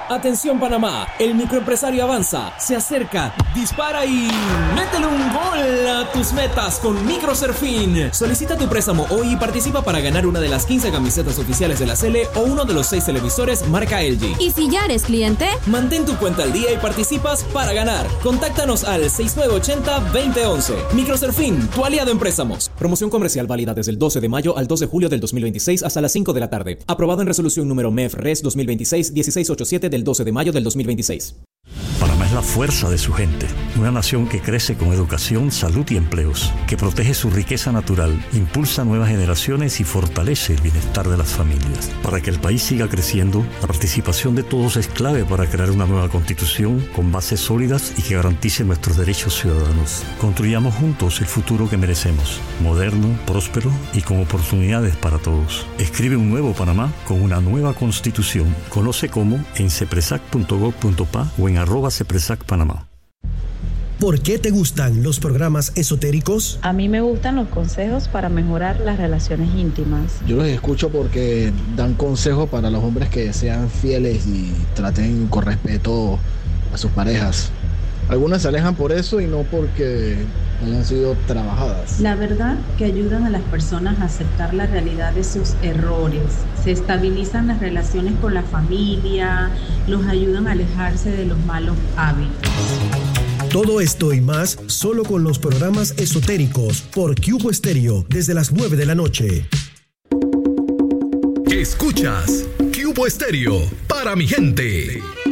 Atención Panamá, el microempresario avanza, se acerca, dispara y métele un gol a tus metas con Microserfín. Solicita tu préstamo hoy y participa para ganar una de las 15 camisetas oficiales de la Sele o uno de los 6 televisores marca LG. Y si ya eres cliente, mantén tu cuenta al día y participas para ganar. Contáctanos al 6980-2011. Microserfín, tu aliado en préstamos. Promoción comercial válida desde el 12 de mayo al 2 de julio del 2026 hasta las 5 de la tarde. Aprobado en resolución número MEF-RES 2026-1687 del 12 de mayo del 2026. Panamá es la fuerza de su gente, una nación que crece con educación, salud y empleos, que protege su riqueza natural, impulsa nuevas generaciones y fortalece el bienestar de las familias. Para que el país siga creciendo, la participación de todos es clave para crear una nueva constitución con bases sólidas y que garantice nuestros derechos ciudadanos. Construyamos juntos el futuro que merecemos, moderno, próspero y con oportunidades para todos. Escribe un nuevo Panamá con una nueva constitución. Conoce cómo en cepresac.gov.pa o en @CEPRESAC-Panamá. ¿Por qué te gustan los programas esotéricos? A mí me gustan los consejos para mejorar las relaciones íntimas. Yo los escucho porque dan consejos para los hombres que sean fieles y traten con respeto a sus parejas. Algunas se alejan por eso y no porque hayan sido trabajadas. La verdad que ayudan a las personas a aceptar la realidad de sus errores. Se estabilizan las relaciones con la familia, los ayudan a alejarse de los malos hábitos. Todo esto y más solo con los programas esotéricos por Cubo Estéreo desde las 9 de la noche. Escuchas Cubo Estéreo para mi gente.